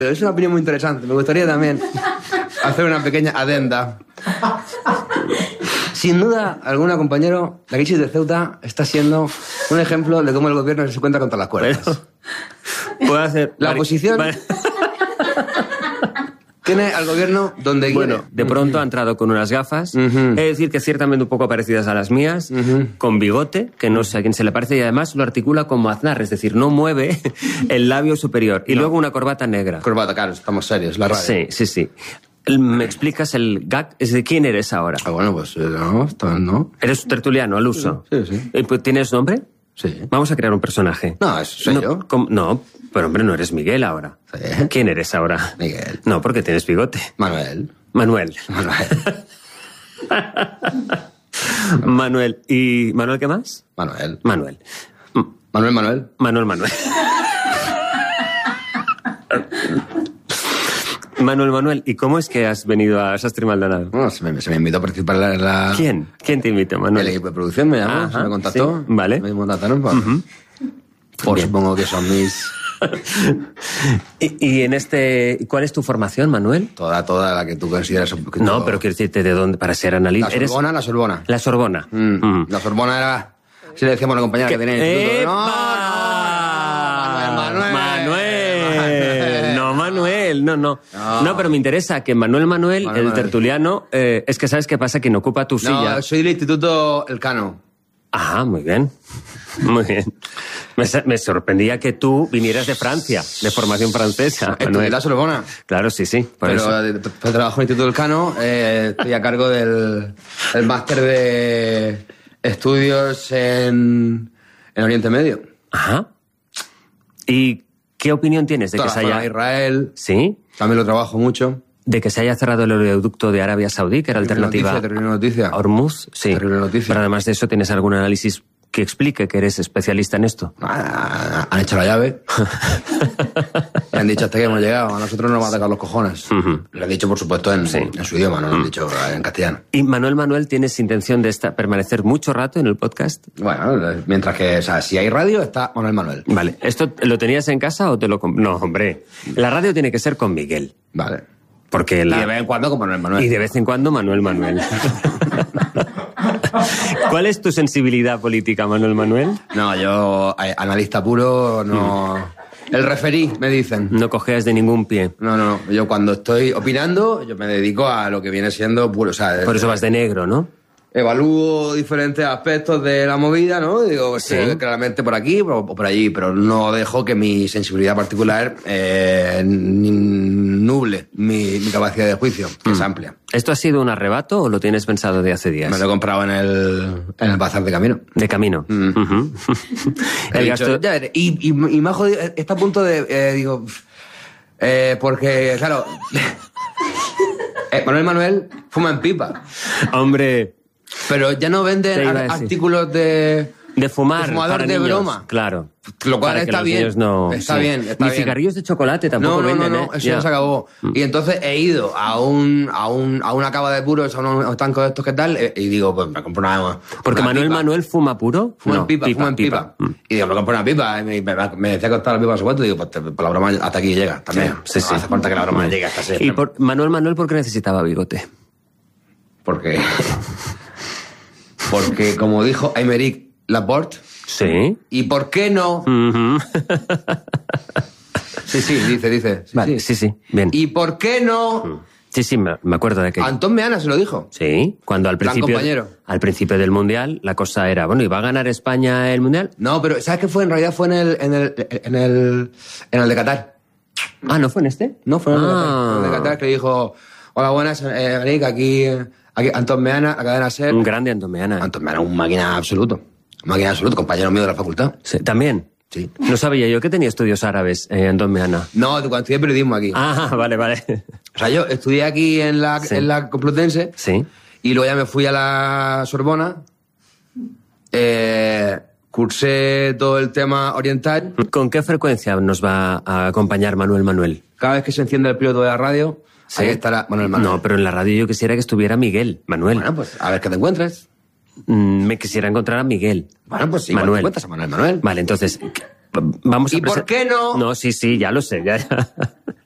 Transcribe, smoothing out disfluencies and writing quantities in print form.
Es una opinión muy interesante. Me gustaría también hacer una pequeña adenda. Sin duda, alguna, compañero, la crisis de Ceuta está siendo un ejemplo de cómo el gobierno se cuenta contra las cuerdas. Puedo hacer... La oposición tiene al gobierno donde quiere. Bueno, de pronto ha entrado con unas gafas, es decir, que ciertamente un poco parecidas a las mías, con bigote, que no sé a quién se le parece, y además lo articula como Aznar, es decir, no mueve el labio superior. Y luego una corbata negra. Corbata, claro, estamos serios, la radio. Sí. ¿Me explicas el gag? ¿Es de quién eres ahora? Bueno, pues no. ¿Eres tertuliano al uso? Sí. ¿Tienes nombre? Sí. Vamos a crear un personaje. No, soy yo. No, pero hombre, no eres Miguel ahora. Sí. ¿Quién eres ahora? Miguel. No, porque tienes bigote. Manuel. Manuel. ¿Y Manuel qué más? Manuel. Manuel. Manuel, ¿y cómo es que has venido a Sastre Maldonado? Bueno, se me invitó a participar en la... ¿Quién? ¿Quién te invitó, Manuel? El equipo de producción me llamó, se me contactó. Sí, vale. Me contactaron por supongo que son mis... ¿Y en cuál es tu formación, Manuel? Toda la que tú consideras... No, pero quiero decirte, ¿de dónde? Para ser analista. La Sorbona. La Sorbona. La Sorbona era... Si le decíamos a la compañera que tenía en el instituto... No, pero me interesa que Manuel, el tertuliano, es que ¿sabes qué pasa? Que no ocupa tu silla. No, soy del Instituto Elcano. Ah, muy bien. Muy bien. Me sorprendía que tú vinieras de Francia, de formación francesa. Estudié la Sorbona. Claro, sí. Pero trabajo en el Instituto Elcano, estoy a cargo del máster de estudios en Oriente Medio. Ajá. ¿Y qué opinión tienes de que se haya... Israel. ¿Sí? También lo trabajo mucho. De que se haya cerrado el oleoducto de Arabia Saudí, que era alternativa... Terrible noticia. Hormuz, sí. Terrible noticia. Pero además de eso, ¿tienes algún análisis que explique que eres especialista en esto? Han hecho la llave. Y han dicho hasta que hemos llegado. A nosotros nos van a atacar los cojones. Lo han dicho, por supuesto, en su idioma, no lo han dicho en castellano. ¿Y Manuel, tienes intención de permanecer mucho rato en el podcast? Bueno, mientras que, o sea, si hay radio, está Manuel. Vale. ¿Esto lo tenías en casa o te lo... No, hombre. La radio tiene que ser con Miguel. Vale. Porque Y de vez en cuando con Manuel. Y de vez en cuando Manuel. ¿Cuál es tu sensibilidad política, Manuel? No, yo, analista puro, no... El referí, me dicen. No cojeas de ningún pie. No. Yo cuando estoy opinando, yo me dedico a lo que viene siendo puro, o sea... Por eso vas de negro, ¿no? Evalúo diferentes aspectos de la movida, ¿no? Digo, pues, claramente por aquí o por allí, pero no dejo que mi sensibilidad particular nuble mi capacidad de juicio, que es amplia. ¿Esto ha sido un arrebato o lo tienes pensado de hace días? Me lo he comprado en el bazar de camino. De camino. El gasto... y me ha jodido, está a punto de... porque, claro... Manuel fuma en pipa. Hombre... Pero ya no venden artículos de fumar fumador para de niños, broma. Claro. Lo cual está bien. Está bien. Ni cigarrillos de chocolate tampoco venden, No, eso ya se acabó. Y entonces he ido a una cava de puros, a unos tancos de estos que tal, y digo, pues me compro una Porque Manuel fuma puro. Fuma en pipa. Y digo, me compro una pipa. Y me decía que costaba la pipa a su cuento, y digo, pues por la broma hasta aquí llega también. Sí. No hace falta que la broma llegue hasta ese. ¿Y Manuel, por qué necesitaba bigote? Porque, como dijo Aymeric Laporte... Sí. ¿Y por qué no? Sí, dice. Vale, sí, bien. ¿Y por qué no? Sí, me acuerdo de aquello. Antón Meana se lo dijo. Sí, cuando al principio del Mundial la cosa era, bueno, ¿y va a ganar España el Mundial? No, pero ¿sabes qué fue? En realidad fue en el de Qatar. Ah, ¿no fue en este? No, fue en el de Qatar, que le dijo, hola, buenas, Aymeric, aquí Antón Meana, la cadena SER. Un grande Antón Meana. Antón Meana, un máquina absoluto, compañero mío de la facultad. Sí, ¿también? Sí. No sabía yo que tenía estudios árabes, Antón Meana. No, cuando estudié periodismo aquí. Ah, vale. O sea, yo estudié aquí en la Complutense. Sí. Y luego ya me fui a la Sorbona. Cursé todo el tema oriental. ¿Con qué frecuencia nos va a acompañar Manuel? Cada vez que se enciende el piloto de la radio, ahí estará Manuel. No, pero en la radio yo quisiera que estuviera Miguel, Manuel. Bueno, pues a ver qué te encuentres. Me quisiera encontrar a Miguel. Bueno, pues sí, Manuel. Te encuentras a Manuel. Vale, entonces, vamos a... ¿Y por qué no? No, sí, ya lo sé, ya.